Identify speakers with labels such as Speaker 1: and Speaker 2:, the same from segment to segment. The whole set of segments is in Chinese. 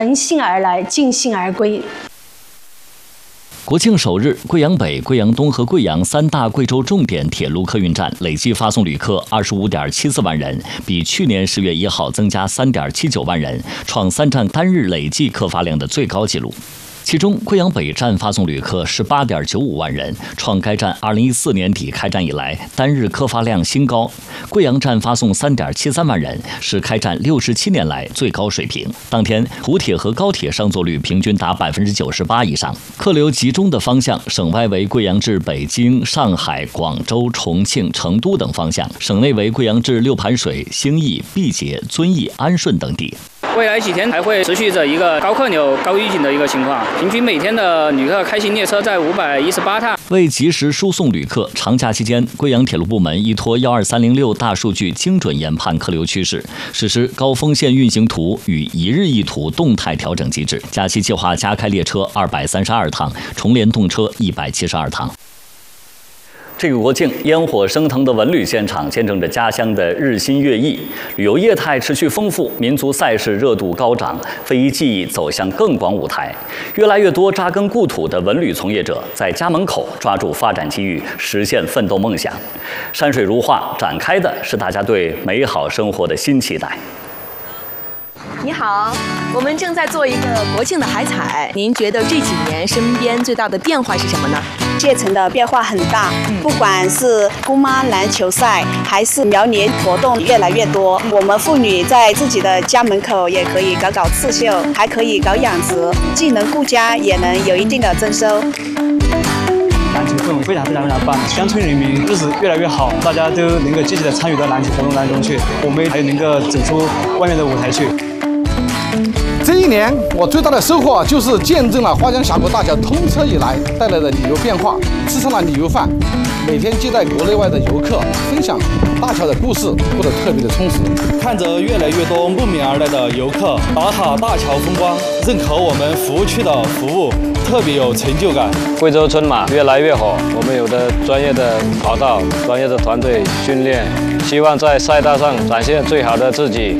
Speaker 1: 人信而来，尽兴而归。
Speaker 2: 国庆首日，贵阳北、贵阳东和贵阳3大贵州重点铁路客运站累计发送旅客25.74万人，比去年10月1号增加3.79万人，创3站单日累计客发量的最高纪录。其中，贵阳北站发送旅客18.95万人，创该站2014年底开站以来单日客发量新高。贵阳站发送3.73万人，是开站67年来最高水平。当天，湖铁和高铁上座率平均达98%以上。客流集中的方向，省外为贵阳至北京、上海、广州、重庆、成都等方向；省内为贵阳至六盘水、兴义、毕节、遵义、安顺等地。
Speaker 3: 未来几天还会持续着一个高客流、高预警的一个情况，平均每天的旅客开行列车在518趟。
Speaker 2: 为及时输送旅客，长假期间，贵阳铁路部门依托12306大数据精准研判客流趋势，实施高峰线运行图与一日一图动态调整机制。假期计划加开列车232趟，重联动车172趟。这个国庆，烟火升腾的文旅现场见证着家乡的日新月异，旅游业态持续丰富，民族赛事热度高涨，非遗技艺走向更广舞台。越来越多扎根故土的文旅从业者在家门口抓住发展机遇，实现奋斗梦想。山水如画，展开的是大家对美好生活的新期待。
Speaker 4: 你好，我们正在做一个国庆的海采。您觉得这几年身边最大的变化是什么呢？
Speaker 5: 阶层的变化很大，不管是姑妈篮球赛，还是苗年活动越来越多。我们妇女在自己的家门口也可以搞刺绣，还可以搞养殖，既能顾家，也能有一定的增收。
Speaker 6: 篮球氛围非常棒，乡村人民日子越来越好，大家都能够积极的参与到篮球活动当中去，我们还能够走出外面的舞台去。
Speaker 7: 这一年，我最大的收获就是见证了花江峡谷大桥通车以来带来的旅游变化，吃上了旅游饭，每天接待国内外的游客，分享大桥的故事，过得特别的充实。
Speaker 8: 看着越来越多慕名而来的游客打卡大桥风光，认可我们服务区的服务，特别有成就感。
Speaker 9: 贵州春马越来越火，我们有的专业的跑道、专业的团队训练，希望在赛道上展现最好的自己。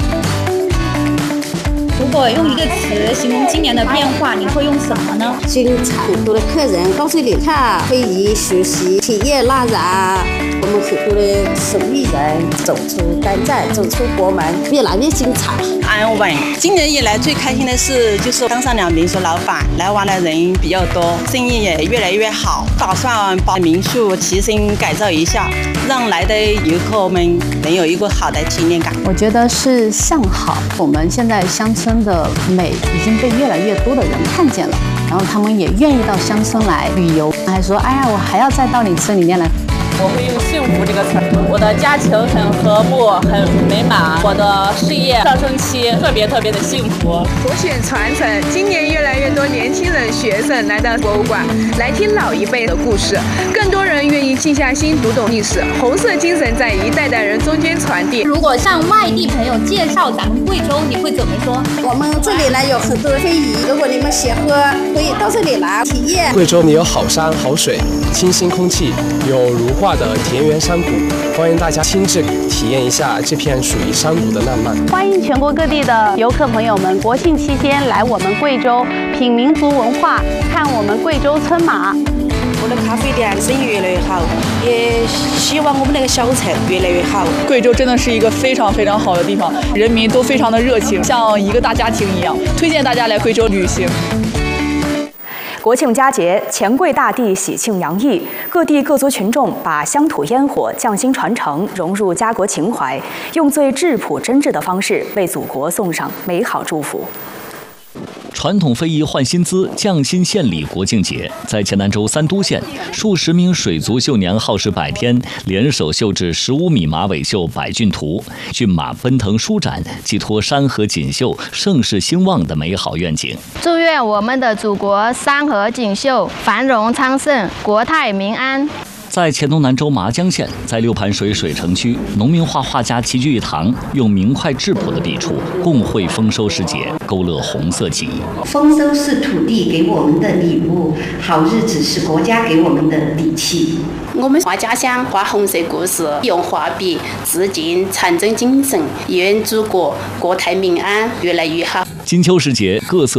Speaker 10: 如果用一个词形容今年的变化，你会用什么呢？
Speaker 11: 精彩，很多的客人告诉旅客，非遗学习，体验拉燃。我们很多的手艺人走出单站，走出国门，越来越精彩。
Speaker 12: 安稳。今年以来最开心的是，就是当上了民宿老板，来玩的人比较多，生意也越来越好。打算把民宿提升改造一下，让来的游客们能有一个好的体验感。
Speaker 13: 我觉得是向好，我们现在乡村的美已经被越来越多的人看见了，然后他们也愿意到乡村来旅游，还说哎呀，我还要再到你村里面来。
Speaker 14: 我会用幸福这个词。我的家庭很和睦，很美满，我的事业上升期特别的幸福。
Speaker 15: 国选传承，今年越来越多年轻人、学生来到博物馆，来听老一辈的故事，更多人愿意静下心读懂历史，红色精神在一代代人中间传递。
Speaker 10: 如果向外地朋友介绍咱们贵州，你会怎么说？
Speaker 11: 我们这里呢有很多非遗，如果你们喜欢，可以到这里来体验。
Speaker 16: 贵州你有好山好水，清新空气，有如画的田园山谷，欢迎大家亲自体验一下这片属于山谷的浪漫。
Speaker 1: 欢迎全国各地的游客朋友们，国庆期间来我们贵州品民族文化，看我们贵州春马。
Speaker 5: 我的咖啡店生意越来越好，也希望我们那个小城越来越好。
Speaker 17: 贵州真的是一个非常好的地方，人民都非常的热情，像一个大家庭一样，推荐大家来贵州旅行。
Speaker 4: 国庆佳节，钱柜大地喜庆洋溢，各地各族群众把乡土烟火匠心传承，融入家国情怀，用最质朴真挚的方式为祖国送上美好祝福。
Speaker 2: 传统非遗换新姿，匠心献礼国庆节，在黔南州三都县，数十名水族绣娘耗时100天，联手绣制15米马尾绣百骏图，骏马奔腾舒展，寄托山河锦绣、盛世兴旺的美好愿景。
Speaker 18: 祝愿我们的祖国山河锦绣、繁荣昌盛、国泰民安。
Speaker 2: 在黔东南州麻江县，在六盘水水城区，农民画画家齐聚一堂，用明快质朴的笔触，共绘丰收时节，勾勒红色记忆。
Speaker 19: 丰收是土地给我们的礼物，好日子是国家给我们的底气。
Speaker 20: 我们画家乡，画红色故事，用画笔致敬长征精神，愿祖国国泰民安，越来越好。
Speaker 2: 金秋时节，各色